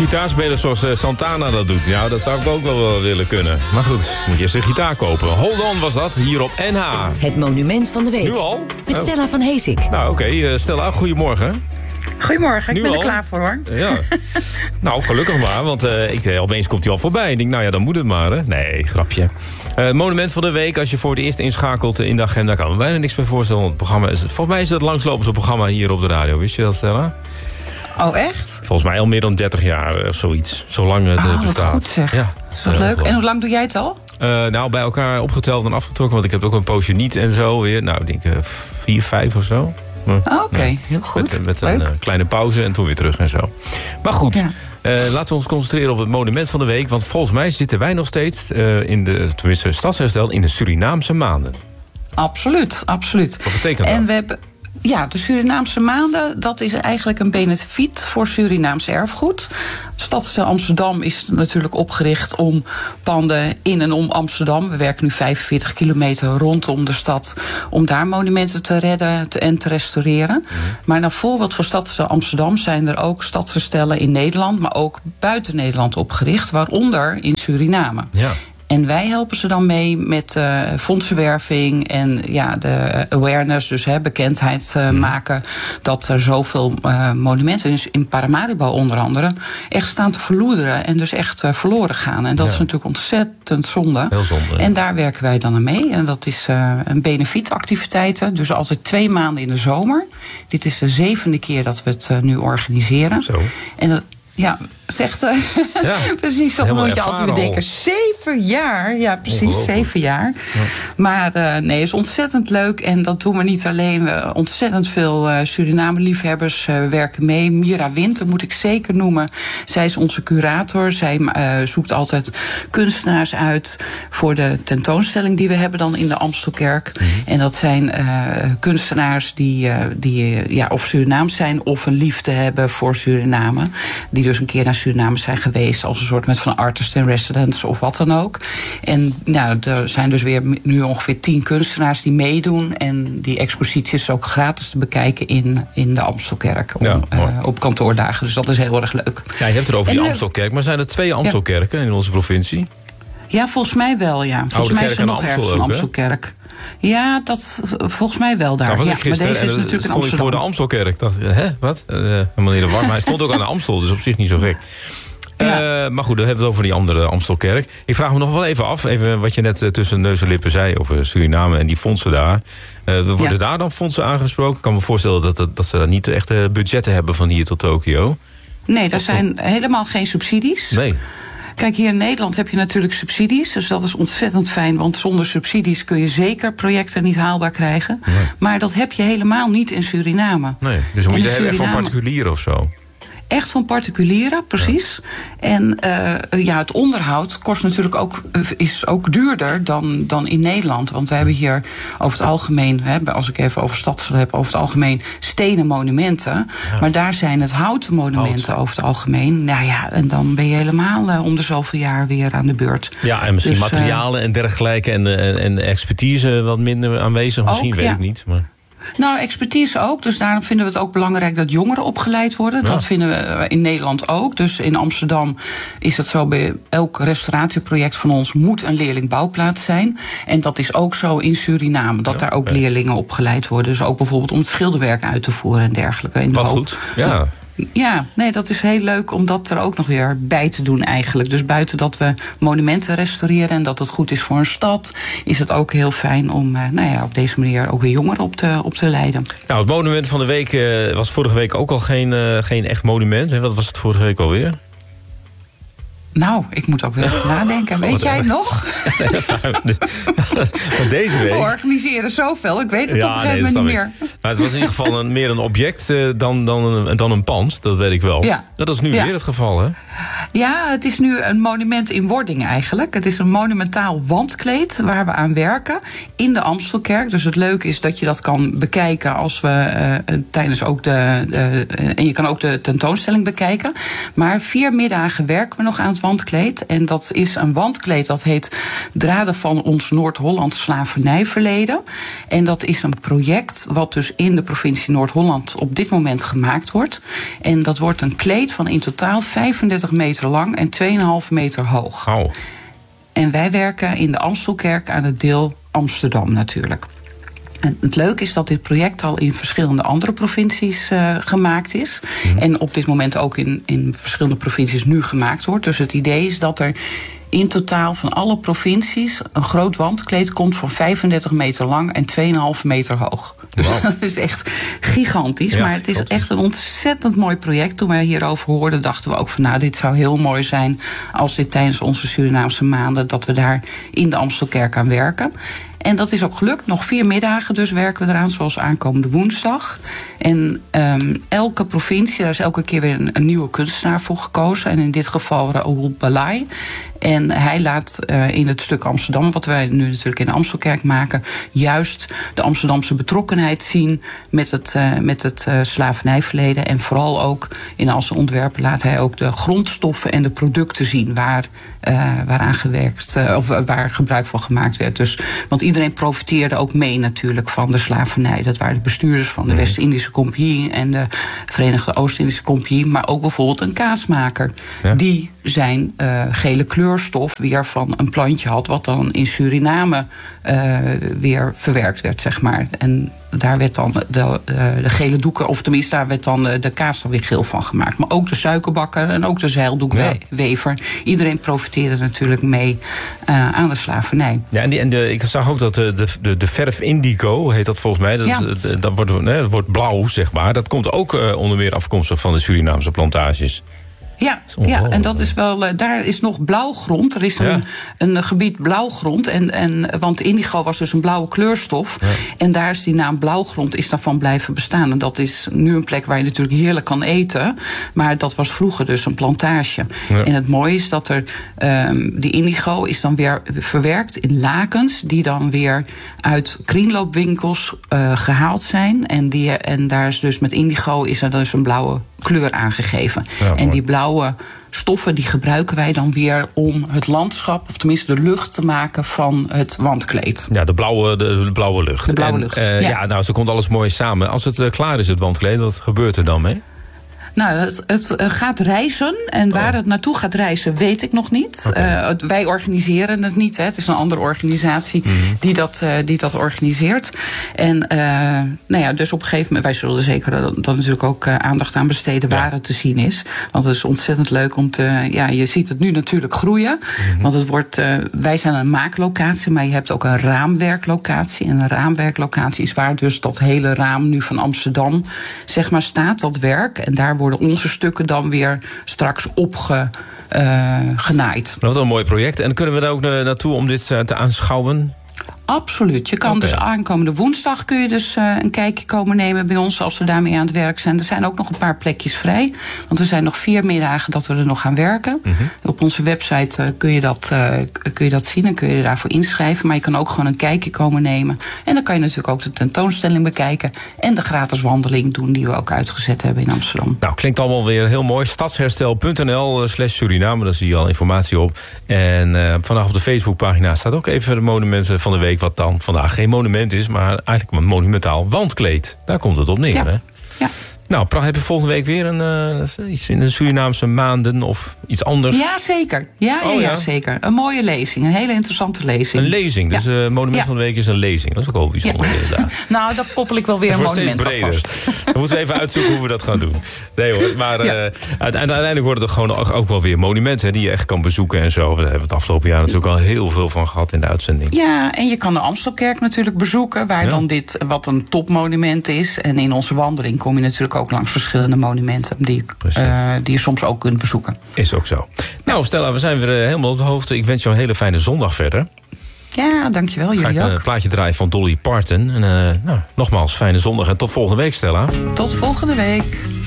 gitaar spelen zoals Santana dat doet. Ja, dat zou ik ook wel willen kunnen. Maar goed, moet je eerst een gitaar kopen. Hold On was dat, hier op NH. Het monument van de week. Nu al? Met Stella van Heesik. Nou, oké. Stella, goedemorgen. Goedemorgen, ik ben al? er klaar voor, hoor. Ja. Nou, gelukkig maar, want opeens komt hij al voorbij. Ik denk, nou ja, dan moet het maar, hè. Nee, grapje. Monument van de week, als je voor het eerst inschakelt in de agenda... kan me bijna niks meer voorstellen. Want het programma volgens mij is het langslopende programma hier op de radio. Wist je dat, Stella? Oh, echt? Volgens mij al meer dan 30 jaar of zoiets. Zolang het bestaat. Wat goed zeg. Ja, wat leuk. En hoe lang doe jij het al? Nou, bij elkaar opgeteld en afgetrokken. Want ik heb ook een poosje niet en zo weer. Nou, ik denk 4, 5 of zo. Oké, heel goed. Met een kleine pauze en toen weer terug en zo. Maar goed, laten we ons concentreren op het monument van de week. Want volgens mij zitten wij nog steeds tenminste Stadsherstel in de Surinaamse maanden. Absoluut, absoluut. Wat betekent en dat? we hebben... Ja, de Surinaamse maanden, dat is eigenlijk een benefiet voor Surinaams erfgoed. Stadsherstel Amsterdam is natuurlijk opgericht om panden in en om Amsterdam. We werken nu 45 kilometer rondom de stad om daar monumenten te redden en te restaureren. Maar naar voorbeeld van Stadsherstel Amsterdam zijn er ook stadsherstellen in Nederland, maar ook buiten Nederland opgericht, waaronder in Suriname. Ja. En wij helpen ze dan mee met fondsenwerving en de awareness, dus bekendheid maken dat er zoveel monumenten in Paramaribo onder andere echt staan te verloederen en dus echt verloren gaan. En dat is natuurlijk ontzettend zonde. Heel zonde. Ja. En daar werken wij dan aan mee. En dat is een benefietactiviteiten, dus altijd 2 maanden in de zomer. Dit is de 7e keer dat we het nu organiseren. Zo. En ja, zegt precies, dat moet je altijd weer denken. 7 jaar, ja precies, 7 jaar. Ja. Maar nee, het is ontzettend leuk en dat doen we niet alleen. Ontzettend veel Suriname-liefhebbers werken mee. Mira Winter moet ik zeker noemen. Zij is onze curator. Zij zoekt altijd kunstenaars uit voor de tentoonstelling die we hebben dan in de Amstelkerk. En dat zijn kunstenaars die of Surinaams zijn of een liefde hebben voor Suriname. Die dus een keer naar Suriname zijn geweest als een soort met van artist in residence of wat dan ook. En er zijn dus weer nu ongeveer 10 kunstenaars die meedoen. En die expositie is ook gratis te bekijken in de Amstelkerk op kantoordagen. Dus dat is heel erg leuk. Ja, je hebt het over die Amstelkerk, maar zijn er 2 Amstelkerken in onze provincie? Ja, volgens mij wel, ja. Volgens mij is er nog ergens een Amstelkerk. Ja, dat volgens mij wel daar. Nou, maar deze is natuurlijk in Amsterdam. Ik voor de Amstelkerk. Dacht, wat? Meneer De War, maar hij stond ook aan de Amstel, dus op zich niet zo gek. Ja. Maar goed, dan hebben we het over die andere Amstelkerk. Ik vraag me nog wel even af, wat je net tussen neus en lippen zei over Suriname en die fondsen daar. Worden daar dan fondsen aangesproken? Ik kan me voorstellen dat ze daar niet echt budgetten hebben van hier tot Tokio. Nee, daar zijn helemaal geen subsidies. Nee. Kijk, hier in Nederland heb je natuurlijk subsidies. Dus dat is ontzettend fijn. Want zonder subsidies kun je zeker projecten niet haalbaar krijgen. Nee. Maar dat heb je helemaal niet in Suriname. Nee, dus dan moet je echt van particulieren of zo. Echt van particulieren, precies. Ja. En het onderhoud kost natuurlijk is ook duurder dan in Nederland. Want we hebben hier over het algemeen, als ik even over Stadsherstel heb, over het algemeen stenen monumenten. Ja. Maar daar zijn het houten monumenten over het algemeen. Nou ja, en dan ben je helemaal om de zoveel jaar weer aan de beurt. Ja, en misschien materialen en dergelijke en expertise wat minder aanwezig. Misschien, weet ik niet, maar... Nou, expertise ook. Dus daarom vinden we het ook belangrijk dat jongeren opgeleid worden. Ja. Dat vinden we in Nederland ook. Dus in Amsterdam is het zo, bij elk restauratieproject van ons moet een leerlingbouwplaats zijn. En dat is ook zo in Suriname, dat daar ook leerlingen opgeleid worden. Dus ook bijvoorbeeld om het schilderwerk uit te voeren en dergelijke. Wat goed, ja. Ja, nee, dat is heel leuk om dat er ook nog weer bij te doen eigenlijk. Dus buiten dat we monumenten restaureren en dat het goed is voor een stad, is het ook heel fijn om op deze manier ook weer jongeren op te leiden. Nou, het monument van de week was vorige week ook al geen echt monument. Hè? Wat was het vorige week alweer? Nou, ik moet ook wel even nadenken. Weet jij het nog? Deze week. We organiseren zoveel, ik weet het op een gegeven moment niet meer. Maar het was in ieder geval meer een object dan een pand, dat weet ik wel. Ja. Dat is nu weer het geval, hè? Ja, het is nu een monument in wording eigenlijk. Het is een monumentaal wandkleed waar we aan werken in de Amstelkerk. Dus het leuke is dat je dat kan bekijken als we tijdens ook en je kan ook de tentoonstelling bekijken. Maar 4 middagen werken we nog aan het wandkleed. En dat is een wandkleed dat heet Draden van ons Noord-Holland slavernijverleden. En dat is een project wat dus in de provincie Noord-Holland op dit moment gemaakt wordt. En dat wordt een kleed van in totaal 35 meter lang en 2,5 meter hoog. Oh. En wij werken in de Amstelkerk aan het deel Amsterdam natuurlijk. En het leuke is dat dit project al in verschillende andere provincies gemaakt is. En op dit moment ook in verschillende provincies nu gemaakt wordt. Dus het idee is dat er in totaal van alle provincies een groot wandkleed komt van 35 meter lang en 2,5 meter hoog. Dus wow. Dat is echt gigantisch. Ja, maar het is echt een ontzettend mooi project. Toen wij hierover hoorden, dachten we ook van dit zou heel mooi zijn als dit tijdens onze Surinaamse maanden, dat we daar in de Amstelkerk aan werken. En dat is ook gelukt. Nog 4 middagen dus werken we eraan, zoals aankomende woensdag. En elke provincie, daar is elke keer weer een nieuwe kunstenaar voor gekozen. En in dit geval Raoul Balai. En hij laat in het stuk Amsterdam, wat wij nu natuurlijk in de Amstelkerk maken, juist de Amsterdamse betrokkenheid zien met het slavernijverleden. En vooral ook in al zijn ontwerpen laat hij ook de grondstoffen en de producten zien waaraan gewerkt, of waar gebruik van gemaakt werd. Dus, want iedereen profiteerde ook mee natuurlijk van de slavernij. Dat waren de bestuurders van de West-Indische Compagnie en de Verenigde Oost-Indische Compagnie, maar ook bijvoorbeeld een kaasmaker. Ja. Die zijn gele kleurstof weer van een plantje had, wat dan in Suriname weer verwerkt werd, zeg maar. En daar werd dan de gele doeken, of tenminste daar werd dan de kaas dan weer geel van gemaakt. Maar ook de suikerbakker en ook de zeildoekwever. Iedereen profiteerde natuurlijk mee aan de slavernij. Ja, ik zag ook dat de verf indigo, heet dat volgens mij. Dat wordt blauw, zeg maar. Dat komt ook onder meer afkomstig van de Surinaamse plantages. Ja, en dat is wel. Daar is nog blauwgrond. Er is een gebied blauwgrond. Want indigo was dus een blauwe kleurstof. Ja. En daar is die naam blauwgrond is daarvan blijven bestaan. En dat is nu een plek waar je natuurlijk heerlijk kan eten. Maar dat was vroeger dus een plantage. Ja. En het mooie is dat er die indigo is dan weer verwerkt in lakens die dan weer uit kringloopwinkels gehaald zijn. En daar is dus met indigo is er dus een blauwe kleur aangegeven. Ja, en die blauwe stoffen die gebruiken wij dan weer om het landschap, of tenminste de lucht te maken van het wandkleed. Ja, de blauwe lucht. De blauwe lucht. Zo komt alles mooi samen. Als het klaar is, het wandkleed, wat gebeurt er dan mee? Nou, het gaat reizen. En waar het naartoe gaat reizen, weet ik nog niet. Okay. Wij organiseren het niet. Hè. Het is een andere organisatie die dat organiseert. En dus op een gegeven moment, wij zullen er zeker dan natuurlijk ook aandacht aan besteden waar het te zien is. Want het is ontzettend leuk om je ziet het nu natuurlijk groeien. Want het wordt, wij zijn een maaklocatie, maar je hebt ook een raamwerklocatie. En een raamwerklocatie is waar dus dat hele raam nu van Amsterdam, zeg maar, staat, dat werk. En daar worden onze stukken dan weer straks genaaid. Wat een mooi project. En kunnen we daar ook naartoe om dit te aanschouwen? Absoluut. Je kan dus aankomende woensdag kun je dus een kijkje komen nemen bij ons als we daarmee aan het werk zijn. Er zijn ook nog een paar plekjes vrij. Want er zijn nog 4 middagen dat we er nog gaan werken. Op onze website kun je dat zien en kun je daarvoor inschrijven. Maar je kan ook gewoon een kijkje komen nemen. En dan kan je natuurlijk ook de tentoonstelling bekijken en de gratis wandeling doen die we ook uitgezet hebben in Amsterdam. Nou, klinkt allemaal weer heel mooi. Stadsherstel.nl/Suriname, daar zie je al informatie op. En vanaf op de Facebookpagina staat ook even de monumenten van de week, wat dan vandaag geen monument is, maar eigenlijk een monumentaal wandkleed. Daar komt het op neer, hè? Ja. Nou, heb je volgende week weer iets in de Surinaamse maanden of iets anders? Ja, zeker. Ja, zeker. Een mooie lezing. Een hele interessante lezing. Een lezing. Dus monument van de week is een lezing. Dat is ook wel bijzonder, inderdaad. Nou, daar koppel ik wel weer een monument aan vast. Dan moeten we even uitzoeken hoe we dat gaan doen. Nee hoor, maar uiteindelijk worden er gewoon ook wel weer monumenten die je echt kan bezoeken en zo. Daar hebben we het afgelopen jaar natuurlijk al heel veel van gehad in de uitzending. Ja, en je kan de Amstelkerk natuurlijk bezoeken, waar dan dit, wat een topmonument is. En in onze wandeling kom je natuurlijk ook langs verschillende monumenten die je soms ook kunt bezoeken. Is ook zo. Nou, Stella, we zijn weer helemaal op de hoogte. Ik wens jou een hele fijne zondag verder. Ja, dankjewel. Jullie ook. Een plaatje draaien van Dolly Parton. En, nogmaals, fijne zondag en tot volgende week, Stella. Tot volgende week.